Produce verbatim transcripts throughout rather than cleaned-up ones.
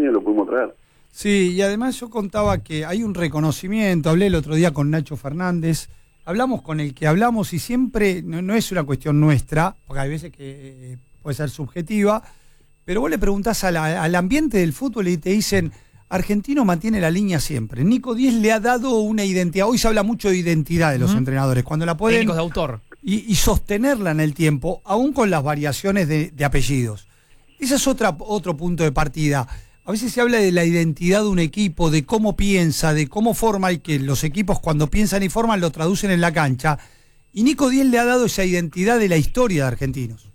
y lo pudimos traer. Sí, y además yo contaba que hay un reconocimiento, hablé el otro día con Nacho Fernández, hablamos con el que hablamos y siempre, no, no es una cuestión nuestra, porque hay veces que eh, puede ser subjetiva, pero vos le preguntás a la, al ambiente del fútbol y te dicen, Argentino mantiene la línea siempre. Nico Díez le ha dado una identidad, hoy se habla mucho de identidad de los uh-huh. entrenadores, cuando la pueden... Técnicos de autor. Y, y sostenerla en el tiempo, aún con las variaciones de, de apellidos. Ese es otra, otro punto de partida. A veces se habla de la identidad de un equipo, de cómo piensa, de cómo forma, y que los equipos cuando piensan y forman lo traducen en la cancha. Y Nico Díez le ha dado esa identidad de la historia de Argentinos.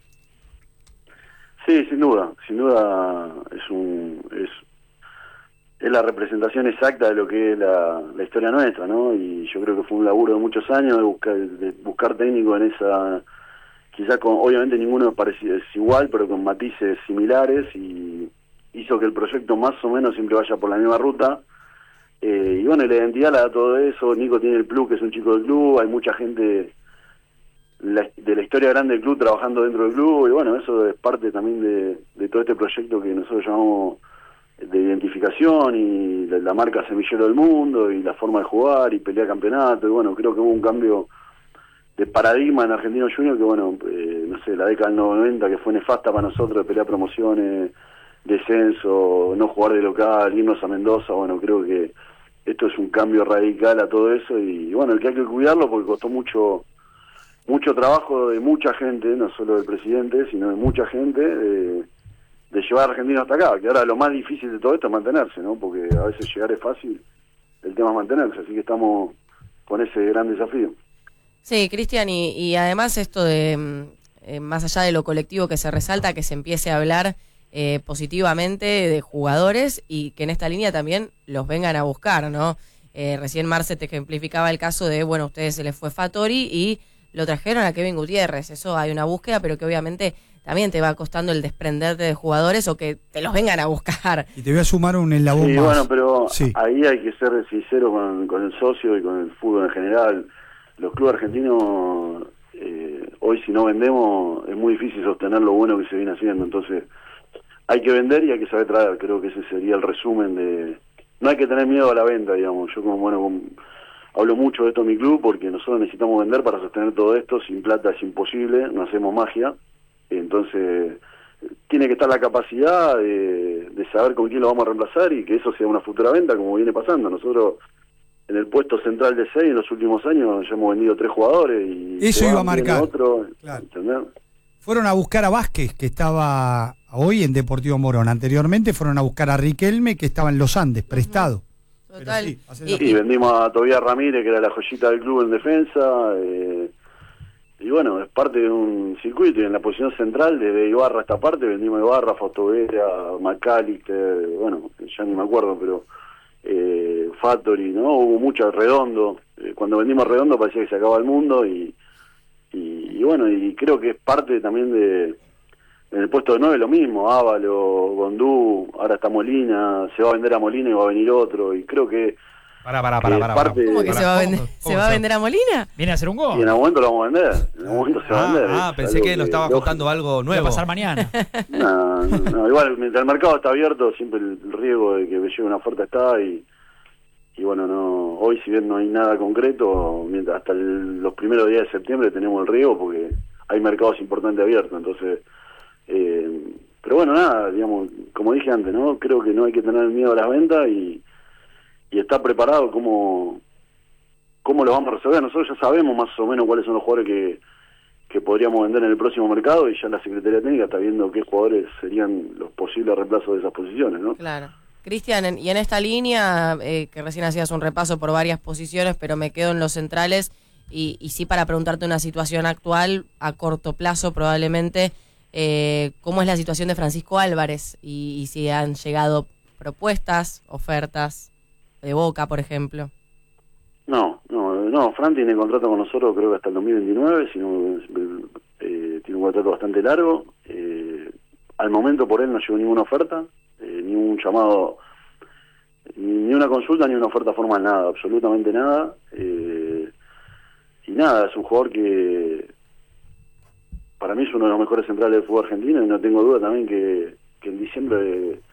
Sí, sin duda, sin duda es un es, es la representación exacta de lo que es la, la historia nuestra, ¿no? Y yo creo que fue un laburo de muchos años de buscar, de buscar técnico en esa, quizás con, obviamente ninguno es parecido, es igual, pero con matices similares, y hizo que el proyecto más o menos siempre vaya por la misma ruta. Eh, y bueno, la identidad la da todo eso. Nico tiene el plus, que es un chico del club, hay mucha gente la, de la historia grande del club trabajando dentro del club, y bueno, eso es parte también de, de todo este proyecto que nosotros llamamos de identificación, y la, la marca Semillero del Mundo, y la forma de jugar, y pelear campeonato, y bueno, creo que hubo un cambio de paradigma en Argentino Junior que bueno, eh, no sé, la década del noventa, que fue nefasta para nosotros, de pelear promociones, descenso, no jugar de local, irnos a Mendoza. Bueno, creo que esto es un cambio radical a todo eso, y bueno, el que hay que cuidarlo porque costó mucho mucho trabajo de mucha gente, no solo del presidente, sino de mucha gente, de, de llevar a Argentina hasta acá, que ahora lo más difícil de todo esto es mantenerse, ¿no? Porque a veces llegar es fácil, el tema es mantenerse, así que estamos con ese gran desafío. Sí, Cristian, y, y además esto de, eh, más allá de lo colectivo que se resalta, que se empiece a hablar eh, positivamente de jugadores, y que en esta línea también los vengan a buscar, ¿no? Eh, recién Marce te ejemplificaba el caso de, bueno, a ustedes se les fue Fattori y lo trajeron a Kevin Gutiérrez. Eso hay una búsqueda, pero que obviamente también te va costando el desprenderte de jugadores o que te los vengan a buscar. Y te voy a sumar un eslabón sí, más. Bueno, pero sí. ahí hay que ser sincero con, con el socio y con el fútbol en general. Los clubes argentinos, eh, hoy si no vendemos, es muy difícil sostener lo bueno que se viene haciendo. Entonces, hay que vender y hay que saber traer. Creo que ese sería el resumen de... No hay que tener miedo a la venta, digamos. Yo como, bueno, como, hablo mucho de esto en mi club porque nosotros necesitamos vender para sostener todo esto. Sin plata es imposible, no hacemos magia. Entonces, tiene que estar la capacidad de, de saber con quién lo vamos a reemplazar y que eso sea una futura venta, como viene pasando. Nosotros, en el puesto central de seis, en los últimos años, ya hemos vendido tres jugadores. Y eso iba a marcar. Otro, claro. ¿entendés? Fueron a buscar a Vázquez, que estaba hoy en Deportivo Morón. Anteriormente fueron a buscar a Riquelme, que estaba en los Andes, prestado. Total. Sí, y, sí, vendimos a Tobias Ramírez, que era la joyita del club en defensa. Eh, y bueno, es parte de un circuito. Y en la posición central, desde Ibarra a esta parte, vendimos a Ibarra, Fautovera, McAllister, bueno, ya ni me acuerdo, pero eh, Fattori, ¿no? Hubo mucho Redondo. Eh, cuando vendimos a Redondo parecía que se acababa el mundo, y Y, y bueno, y creo que es parte también de, en el puesto de nueve lo mismo, Ávalo, Gondú, ahora está Molina, se va a vender a Molina y va a venir otro, y creo que... Pará, pará, pará, pará. Parte, ¿Cómo que pará, se va a vender, ¿cómo, cómo ¿se va a vender a Molina? ¿Viene a hacer un gol? Y en algún momento lo vamos a vender, en algún momento se va ah, a vender. Ah, pensé que nos estaba contando algo nuevo. Va a pasar mañana. No, no, no, igual, mientras el mercado está abierto, siempre el, el riesgo de que me llegue una oferta está, y... Y bueno, no, hoy si bien no hay nada concreto, mientras hasta el, los primeros días de septiembre tenemos el riesgo porque hay mercados importantes abiertos, entonces, eh, pero bueno, nada, digamos, como dije antes, ¿no? Creo que no hay que tener miedo a las ventas y, y estar preparado cómo, cómo lo vamos a resolver. Nosotros ya sabemos más o menos cuáles son los jugadores que, que podríamos vender en el próximo mercado, y ya la Secretaría Técnica está viendo qué jugadores serían los posibles reemplazos de esas posiciones, ¿no? Claro. Cristian, y en esta línea, eh, que recién hacías un repaso por varias posiciones, pero me quedo en los centrales, y, y sí para preguntarte una situación actual, a corto plazo probablemente, eh, ¿cómo es la situación de Francisco Álvarez? Y, y si han llegado propuestas, ofertas, de Boca, por ejemplo. No, no, no, Fran tiene contrato con nosotros creo que hasta el dos mil veintinueve, sino, eh, tiene un contrato bastante largo. Eh, al momento por él no llegó ninguna oferta. Eh, ni un llamado, ni una consulta, ni una oferta formal, nada, absolutamente nada. Eh, y nada, es un jugador que para mí es uno de los mejores centrales del fútbol argentino, y no tengo duda también que, que en diciembre